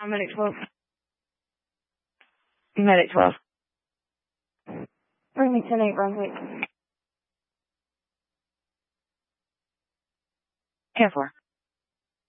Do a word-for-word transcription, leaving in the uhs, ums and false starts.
Medic twelve. Medic twelve. Bring me ten eight Brunswick. ten four.